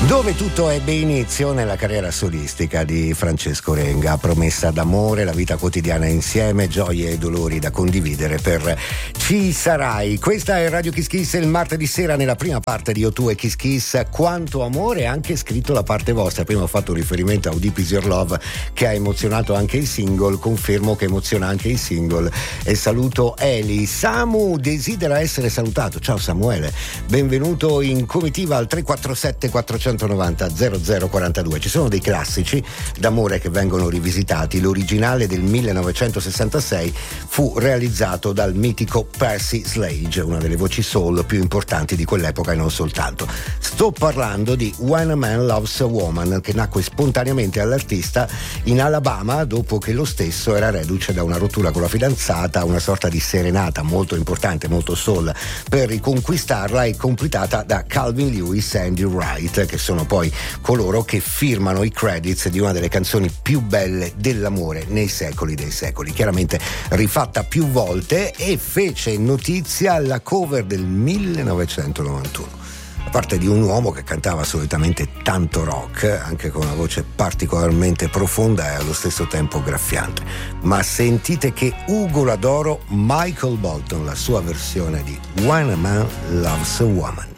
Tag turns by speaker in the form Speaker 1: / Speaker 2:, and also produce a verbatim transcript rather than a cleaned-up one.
Speaker 1: Dove tutto ebbe inizio nella carriera solistica di Francesco Renga, promessa d'amore, la vita quotidiana insieme, gioie e dolori da condividere per Ci sarai. Questa è Radio Kiss Kiss, il martedì sera nella prima parte di O due e Kiss Kiss, quanto amore, anche scritto la parte vostra. Prima ho fatto riferimento a How Deep Is Your Love che ha emozionato anche il singolo, confermo che emoziona anche il singolo e saluto Eli. Samu desidera essere salutato, ciao Samuele, benvenuto in comitiva al tre quattro sette quattrocentonovanta zero zero quarantadue. Ci sono dei classici d'amore che vengono rivisitati. L'originale del millenovecentosessantasei fu realizzato dal mitico Percy Sledge, una delle voci soul più importanti di quell'epoca e non soltanto. Sto parlando di When a Man Loves a Woman, che nacque spontaneamente all'artista in Alabama dopo che lo stesso era reduce da una rottura con la fidanzata, una sorta di serenata molto importante, molto soul per riconquistarla, e completata da Calvin Lewis e Andy Wright, che sono poi coloro che firmano i credits di una delle canzoni più belle dell'amore nei secoli dei secoli, chiaramente rifatta più volte, e fece notizia la cover del millenovecentonovantuno. A parte di un uomo che cantava solitamente tanto rock, anche con una voce particolarmente profonda e allo stesso tempo graffiante. Ma sentite che Ugo l'adoro, Michael Bolton, la sua versione di When a Man Loves a Woman.